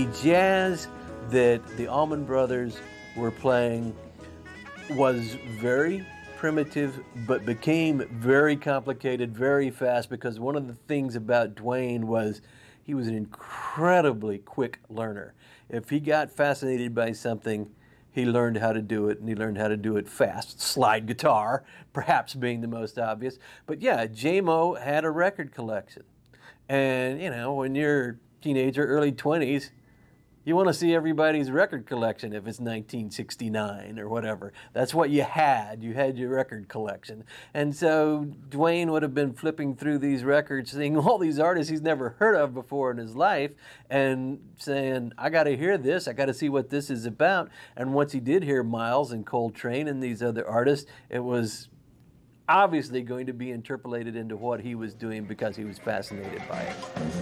The jazz that the Allman Brothers were playing was very primitive, but became very complicated very fast because one of the things about Duane was he was an incredibly quick learner. If he got fascinated by something, he learned how to do it, and he learned how to do it fast. Slide guitar, perhaps being the most obvious. But yeah, J-Mo had a record collection. And, when you're a teenager, early 20s, you want to see everybody's record collection if it's 1969 or whatever. That's what you had. You had your record collection. And so Duane would have been flipping through these records, seeing all these artists he's never heard of before in his life, and saying, I got to hear this. I got to see what this is about. And once he did hear Miles and Coltrane and these other artists, it was obviously going to be interpolated into what he was doing because he was fascinated by it.